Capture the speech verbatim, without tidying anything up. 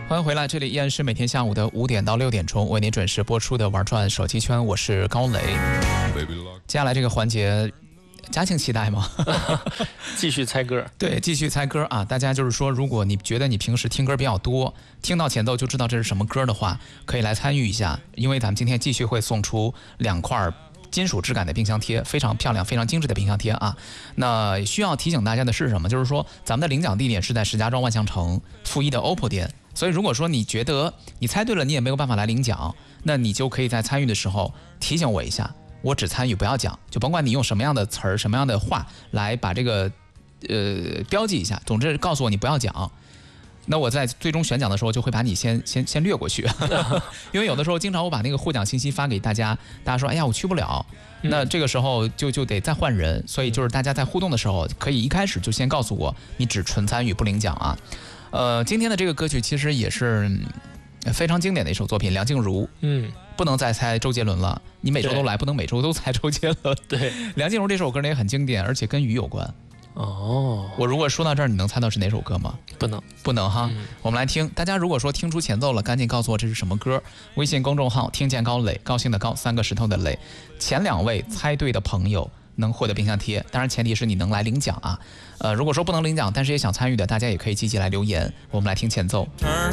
欢迎回来，这里依然是每天下午的五点到六点钟为您准时播出的玩转手机圈，我是高磊。接下来这个环节，嘉庆期待吗？ 继续猜歌。 对，继续猜歌啊！大家就是说，如果你觉得你平时听歌比较多，听到前奏就知道这是什么歌的话，可以来参与一下，因为咱们今天继续会送出两块金属质感的冰箱贴，非常漂亮、非常精致的冰箱贴啊。那需要提醒大家的是什么？就是说，咱们的领奖地点是在石家庄万象城负一的 O P P O 店。所以如果说你觉得你猜对了，你也没有办法来领奖，那你就可以在参与的时候提醒我一下，我只参与不要讲，就甭管你用什么样的词儿、什么样的话来把这个呃标记一下，总之告诉我你不要讲。那我在最终选奖的时候就会把你先先先略过去，因为有的时候经常我把那个获奖信息发给大家，大家说哎呀我去不了，那这个时候就就得再换人，所以就是大家在互动的时候可以一开始就先告诉我你只纯参与不领奖啊。呃，今天的这个歌曲其实也是非常经典的一首作品，梁静茹。 嗯， 不能再猜周杰伦了，你每周都来，不能每周都猜周杰伦。 对， 梁静茹这首歌呢也很经典，而且跟雨有关。 哦， 我如果说到这儿，你能猜到是哪首歌吗？ 不能， 不能哈。 嗯、 我们来听，大家如果说听出前奏了，赶紧告诉我这是什么歌。微信公众号听见高磊，高兴的高，三个石头的磊。前两位猜对的朋友能获得冰箱贴，当然前提是你能来领奖啊。呃，如果说不能领奖，但是也想参与的，大家也可以积极来留言。我们来听前奏。Turn